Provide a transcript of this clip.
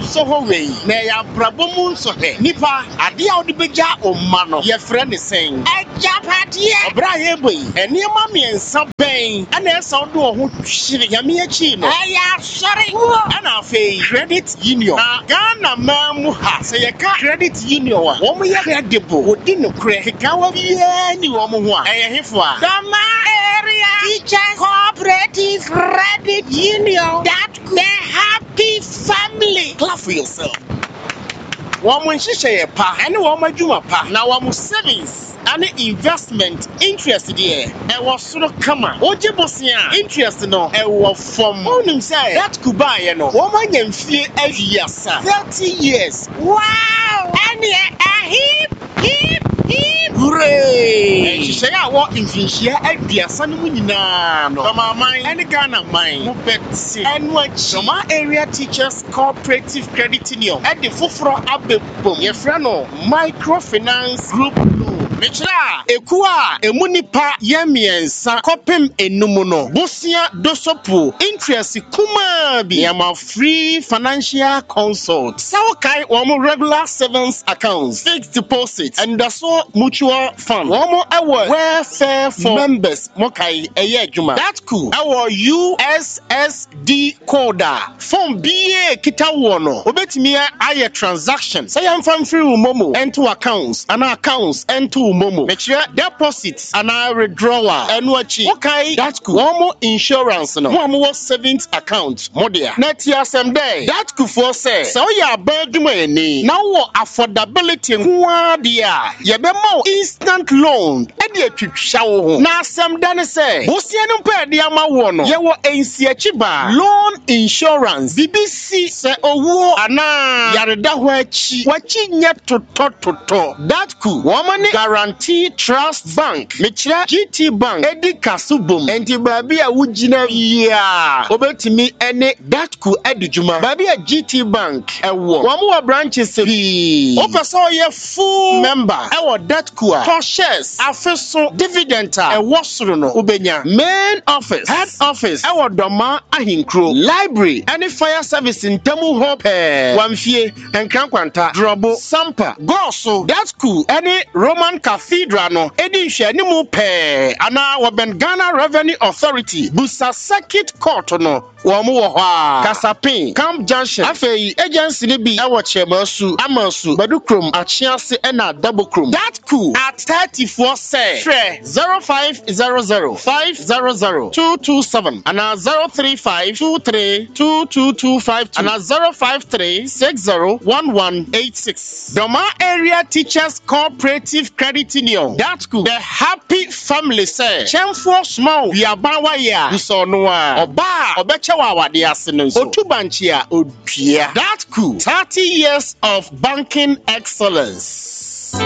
so ho we na ya brabo mu so he nipa ade a odi beja omma no ye frɛ ne sen ajapade obra ye boy eniema miensa ben ana esa do ho hwire yame achi no ya sori ana fe credit union na Ghana mamu ha se ye ka credit union wa wo mo ye credible odi no kre kekawa bia ni wo mo ho a eye hefo a Doma area teachers cooperative credit union that the happy family. Clap for yourself. Woman shisha pa and woman juma pa na woman savings and investment interest there. I was sort of come on. Oje bosia interest no I was from onim say that could buy you know woman yem fee every year 30 years. Wow! And hip hooray! Shisha ya wa infinishia aduasa no mu nyina no. Doma man and Ghana man mo bet and what Doma area teachers cooperative credit union at the foforo abebom ye frɛ no microfinance group loan. Mechra ekua emunipa yemiensa kopem enumu no bosia dosopo interest kuma bi yama free financial consult sawokai womo regular savings accounts fixed deposit and so mutual fund womo ewo welfare for members mokai eye adwuma that cool ewo USSD coder form BA kita wo no obetimi aye transaction say am from free momo into accounts into momo make sure deposits and withdrawal and wachi okay that's cool one insurance no one savings account modia net yasem there that cool for say so ya baduma eni now affordability nwa dia ye be mo instant loan e dey twitwa wo na asem dane say bosia no pa de ama wo no ye wo ensiachi ba loan insurance BBC say owo ana yareda ho achi wachi nye toto that cool woman guarantee trust bank mechira GT bank edi kasubom enti baabi a wugina ya obetimi ene that cool edijuma baabi a GT bank ewo wo branches bi opeso ye full member ewo that cool to shares afeso dividend ewo soro no obenya main office head office ewo Doma ahinkro library any fire service ntemu hope wamfie enkankwanta drobo sampa goso that cool any Roman cathedral no edi hwe ni mu pe ana woben Ghana Revenue Authority busa circuit court no wo mu wo ha Kasapin Camp Junction afei agency ni bi ewo chemasu amasu badukrom achiase na dabokrom that cool at 34 say 0500500227 ana 035232225 ana 053601186 Doma area teachers cooperative credit union that cool the happy family say chemfo small we abawa ya so no a oba obechewa awade ase no so otubanchi a odua that cool 30 years of banking excellence.